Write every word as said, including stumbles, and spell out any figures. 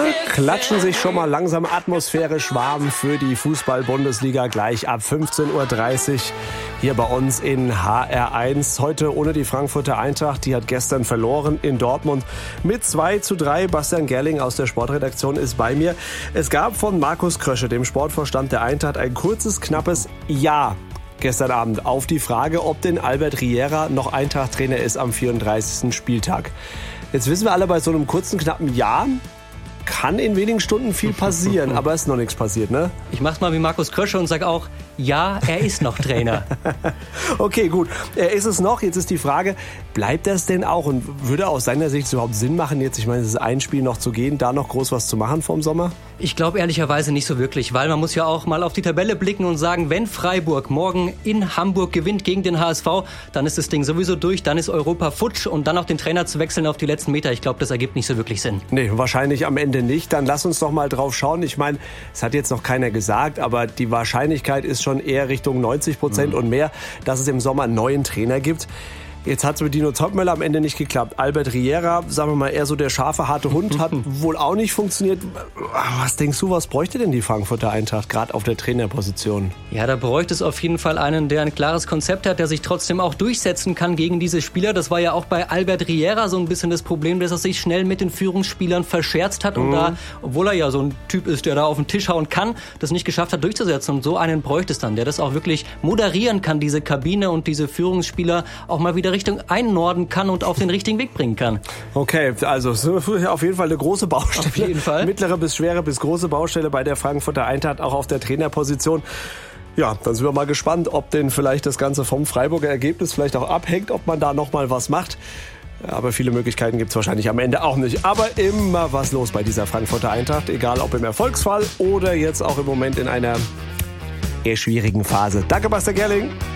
klatschen sich schon mal langsam atmosphärisch warm für die Fußball-Bundesliga gleich ab fünfzehn Uhr dreißig hier bei uns in H R eins. Heute ohne die Frankfurter Eintracht, die hat gestern verloren in Dortmund mit zwei zu drei. Bastian Gerling aus der Sportredaktion ist bei mir. Es gab von Markus Krösche, dem Sportvorstand der Eintracht, ein kurzes, knappes Ja gestern Abend auf die Frage, ob denn Albert Riera noch Eintracht-Trainer ist am vierunddreißigsten Spieltag. Jetzt wissen wir alle, bei so einem kurzen, knappen Ja kann in wenigen Stunden viel passieren, aber es ist noch nichts passiert, ne? Ich mach's mal wie Markus Krösche und sag auch, ja, er ist noch Trainer. Okay, gut. Er ist es noch. Jetzt ist die Frage, bleibt das denn auch? Und würde aus seiner Sicht überhaupt Sinn machen, jetzt, ich meine, es ist ein Spiel noch zu gehen, da noch groß was zu machen vorm Sommer? Ich glaube ehrlicherweise nicht so wirklich, weil man muss ja auch mal auf die Tabelle blicken und sagen, wenn Freiburg morgen in Hamburg gewinnt gegen den H S V, dann ist das Ding sowieso durch, dann ist Europa futsch und dann auch den Trainer zu wechseln auf die letzten Meter, ich glaube, das ergibt nicht so wirklich Sinn. Nee, wahrscheinlich am Ende nicht. Dann lass uns doch mal drauf schauen. Ich meine, es hat jetzt noch keiner gesagt, aber die Wahrscheinlichkeit ist schon eher Richtung neunzig Prozent mhm. und mehr, dass es im Sommer einen neuen Trainer gibt. Jetzt hat es mit Dino Topmöller am Ende nicht geklappt. Albert Riera, sagen wir mal eher so der scharfe, harte Hund, hat wohl auch nicht funktioniert. Was denkst du, was bräuchte denn die Frankfurter Eintracht gerade auf der Trainerposition? Ja, da bräuchte es auf jeden Fall einen, der ein klares Konzept hat, der sich trotzdem auch durchsetzen kann gegen diese Spieler. Das war ja auch bei Albert Riera so ein bisschen das Problem, dass er sich schnell mit den Führungsspielern verscherzt hat und mhm. da, obwohl er ja so ein Typ ist, der da auf den Tisch hauen kann, das nicht geschafft hat durchzusetzen. Und so einen bräuchte es dann, der das auch wirklich moderieren kann, diese Kabine und diese Führungsspieler auch mal wieder Richtung einnorden kann und auf den richtigen Weg bringen kann. Okay, also auf jeden Fall eine große Baustelle. Auf jeden Fall. Mittlere bis schwere bis große Baustelle bei der Frankfurter Eintracht, auch auf der Trainerposition. Ja, dann sind wir mal gespannt, ob denn vielleicht das Ganze vom Freiburger Ergebnis vielleicht auch abhängt, ob man da noch mal was macht. Aber viele Möglichkeiten gibt es wahrscheinlich am Ende auch nicht. Aber immer was los bei dieser Frankfurter Eintracht, egal ob im Erfolgsfall oder jetzt auch im Moment in einer eher schwierigen Phase. Danke, Bastian Gerling.